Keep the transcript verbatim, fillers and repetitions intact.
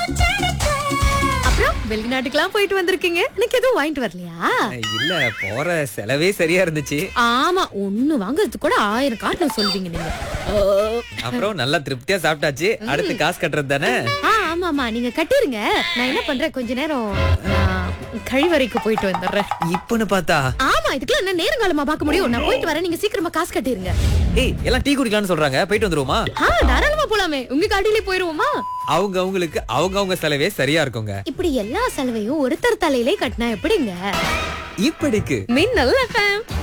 அப்புறம் வெளிநாட்டுக்கெல்லாம் போயிட்டு வந்திருக்கீங்க, எனக்கு எதுவும் வாங்கிட்டு வரலையா? இல்ல, போற செலவே சரியா இருந்துச்சு. ஆமா, ஒண்ணு வாங்குறதுக்கு கூட ஆயிரம் காரணம் சொல்வீங்க நீங்க. அப்புறம் நல்லா திருப்தியா சாப்பிட்டாச்சு. அடுத்து காசு கட்டுறது தானே. ஆ, ஆமா ஆமா, நீங்க கட்டிருங்க. நான் என்ன பண்றேன், கொஞ்ச நேரம் ஆ, கழிவறைக்கு போயிட்டு வந்துடுறேன். இப்பன்னு பார்த்தா ஆமா, இதுக்கெல்லாம் என்ன நேரங்காலமா பார்க்க முடியும்? நான் போயிட்டு வரேன், நீங்க சீக்கிரமா காசு கட்டிருங்க. ஏய், எல்லாம் டீ குடிக்கலாம்னு சொல்றாங்க, போயிட்டு வந்துருவோமா? ஆ, தாராளமா போலாமே. உங்க காட்டிலே போயிருவோமா? அவங்க அவங்களுக்கு அவங்க அவங்க செலவே சரியா இருக்குங்க. இப்படி எல்லா செலவையும் ஒருத்தர் தலையிலே கட்டினா எப்படிங்க? இப்படிக்கு மின்னல் எஃப்எம்.